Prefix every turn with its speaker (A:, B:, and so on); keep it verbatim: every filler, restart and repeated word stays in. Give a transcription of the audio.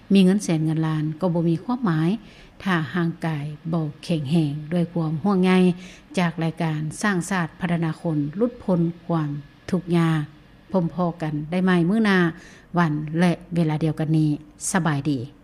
A: มีเงินแสนเงินล้านก็บ่มีความหมายถ้าห่างกายบ่แข็งแรงด้วยความห่วงใยจากรายการสร้างชาติพัฒนาคนหลุดพ้นความทุกข์ยากพบพอกันได้ใหม่มื้อหน้าวันและเวลาเดียวกันนี้สบายดี